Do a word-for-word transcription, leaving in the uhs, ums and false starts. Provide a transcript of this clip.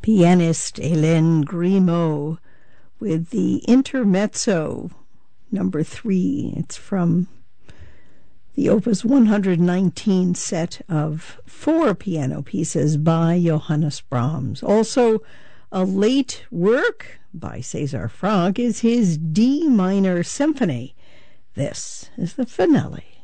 pianist Hélène Grimaud with the Intermezzo number three. It's from the Opus one hundred nineteen set of four piano pieces by Johannes Brahms. Also, a late work by César Franck is his D minor symphony. This is the finale.